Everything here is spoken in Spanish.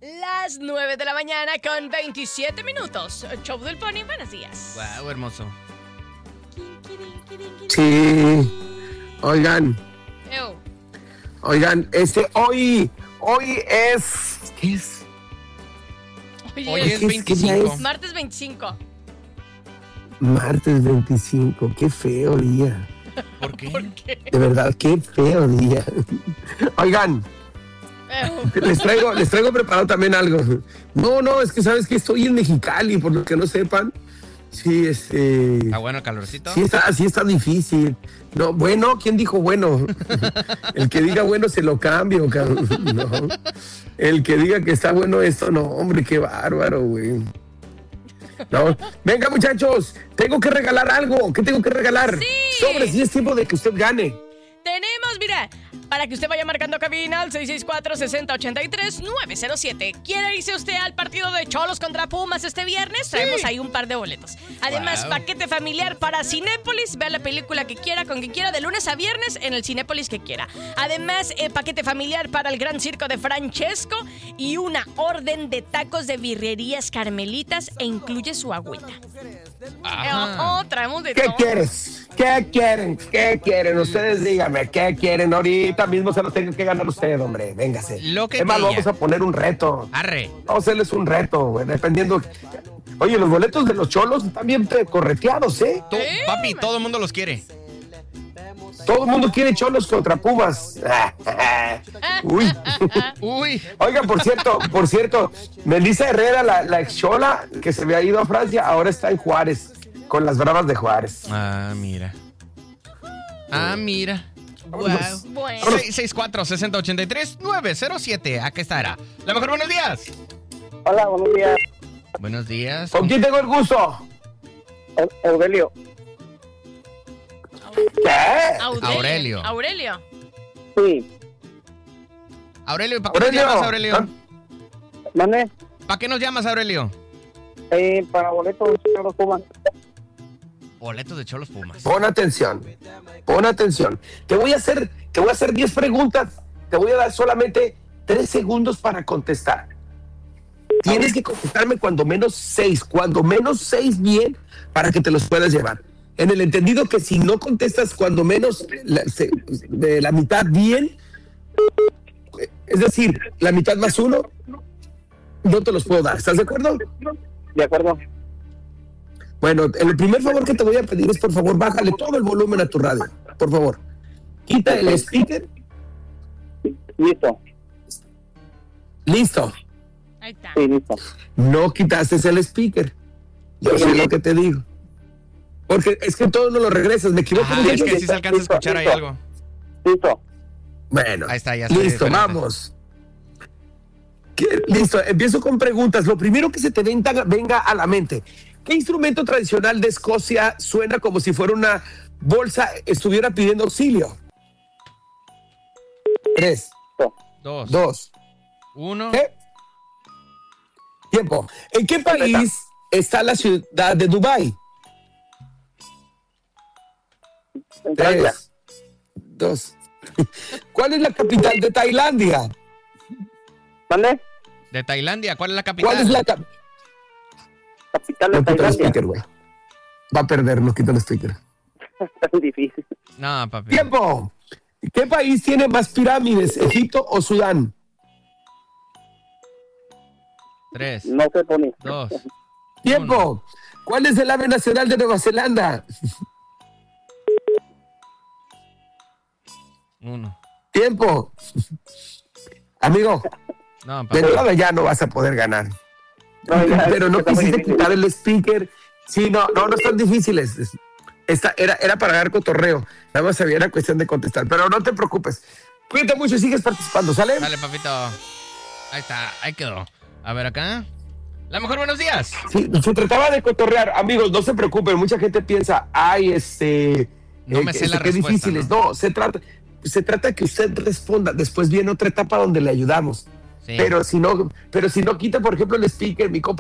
Las 9 de la mañana con 27 minutos. Show del Pony, buenos días. Wow, hermoso. Sí. Oigan, Ew. hoy es... ¿Qué es? Hoy es ¿Qué 25. es? Martes 25. Martes 25, qué feo día. ¿Por qué? ¿Por qué? De verdad, qué feo día. Oigan, Ew. les traigo preparado también algo. No, es que sabes que estoy en Mexicali, por los que no sepan. Sí, ¿Está bueno el calorcito? sí está difícil. No, bueno, ¿quién dijo bueno? El que diga bueno se lo cambio, cabrón. No. El que diga que está bueno esto, no, hombre, qué bárbaro, güey. No. Venga, muchachos, tengo que regalar algo. ¿Qué tengo que regalar? Sí. Sobre, si es tiempo de que usted gane. Tenemos, mira, para que usted vaya marcando cabina al 664-6083-907. ¿Quiere irse usted al partido de Cholos contra Pumas este viernes? Traemos ahí un par de boletos. Además, Wow. paquete familiar para Cinépolis. Vea la película que quiera, con quien quiera, de lunes a viernes en el Cinépolis que quiera. Además, paquete familiar para el Gran Circo de Francesco y una orden de tacos de birrerías Carmelitas e incluye su agüita. Ajá. Traemos de ¿Qué todo. quieres? ¿Qué quieren? ¿Qué quieren? Ustedes díganme, ¿qué quieren? Ahorita mismo se lo tengo que ganar usted, hombre. Véngase. Lo que Es más, diga. vamos a poner un reto. Arre. Vamos a hacerles un reto, güey, dependiendo. Oye, los boletos de los Cholos están bien correteados, ¿eh? Papi, todo el mundo los quiere. Todo el mundo quiere Cholos contra Pumas. Uy. Uy. Oiga, por cierto, Melissa Herrera, la ex Chola, que se había ido a Francia, ahora está en Juárez, con las Bravas de Juárez. Ah, mira. Wow. Bueno. 664-6083-907. Acá estará. La mejor, buenos días. Hola, buenos días. Buenos días. ¿Con quién tengo el gusto? Evelio. ¿Qué? Aurelio. Aurelio. Sí. Aurelio, ¿para qué nos llamas, Aurelio? ¿Mande? ¿Para qué nos llamas, Aurelio? Para boletos de los Pumas. Boletos de Cholos Pumas. Pon atención. Te voy a hacer 10 preguntas. Te voy a dar solamente 3 segundos para contestar. Tienes que contestarme cuando menos 6 bien para que te los puedas llevar. En el entendido que si no contestas cuando menos de la mitad bien, es decir, la mitad más 1, no te los puedo dar. ¿Estás de acuerdo? De acuerdo. Bueno, el primer favor que te voy a pedir es, por favor, bájale todo el volumen a tu radio. Por favor. Quita el speaker. Listo. Listo. Ahí está. Sí, listo. No quitaste el speaker. Yo sé lo que te digo. Porque es que todo no lo regresas. Me equivoco. Ajá, es que sí se alcanza a escuchar ahí algo. Listo. Bueno, Ahí está, ya está listo, diferente. vamos. Listo, empiezo con preguntas. Lo primero que se te venga a la mente. ¿Qué instrumento tradicional de Escocia suena como si fuera una bolsa estuviera pidiendo auxilio? 3, 2, 2, 1. Tiempo. ¿En qué país está la ciudad de Dubái? En Francia. 3, 2. ¿Cuál es la capital de Tailandia? ¿Mande? De Tailandia, ¿cuál es la capital? ¿Cuál es la capital? Capital de No quita el Tailandia. speaker, güey. Va a perder, no quita el speaker. Tan difícil. No, papi. ¡Tiempo! ¿Qué país tiene más pirámides, Egipto o Sudán? 3, No se pone. 2. ¡Tiempo! ¿Cuál es el ave nacional de Nueva Zelanda? 1. ¡Tiempo! Amigo, No, de papi. entrada ya no vas a poder ganar. No, ya, Pero no está muy quisiste difícil. quitar el speaker. Sí, no están difíciles. Era para dar cotorreo. Nada más era cuestión de contestar. Pero no te preocupes. Cuídate mucho y sigues participando, ¿sale? Dale, papito. Ahí está, ahí quedó. A ver acá. La mejor, buenos días. Sí, se trataba de cotorrear. Amigos, no se preocupen. Mucha gente piensa, No me sé la qué respuesta, difíciles. No, se trata de que usted responda. Después viene otra etapa donde le ayudamos. Sí. Pero si no quita, por ejemplo, el speaker, mi compa